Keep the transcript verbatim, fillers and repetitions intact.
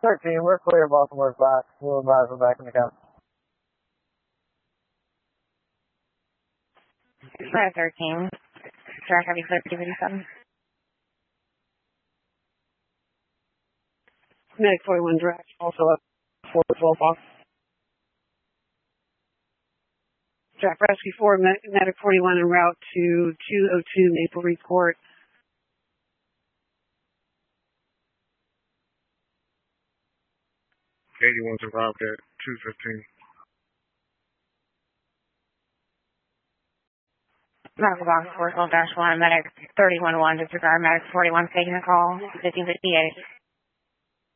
thirteen, we're clear. Baltimore's back. We'll advise we're back in the count. five thirteen. Track heavy clear to fifty-seven. Medic forty-one direct, also up four twelve off. Track rescue four, Medic forty-one en route to two oh two Maple Reed Court. eighty-one's arrived at two fifteen. Medical box four twelve dash one, medic thirty-one one, disregard medic forty-one taking the call, fifteen fifty-eight.